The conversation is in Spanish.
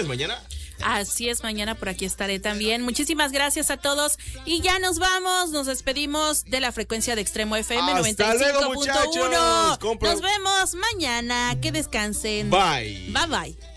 vienes mañana? Así es, mañana por aquí estaré también. Muchísimas gracias a todos y ya nos vamos, nos despedimos de la frecuencia de Extremo FM 95.1. Nos vemos mañana, que descansen. Bye. Bye bye.